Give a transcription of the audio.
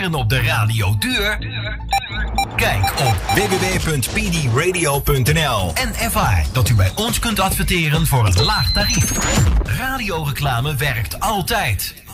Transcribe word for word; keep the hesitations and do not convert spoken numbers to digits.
adverteren op de radio duur? Kijk op w w w punt p d radio punt n l en ervaar dat u bij ons kunt adverteren voor een laag tarief. Radioreclame werkt altijd.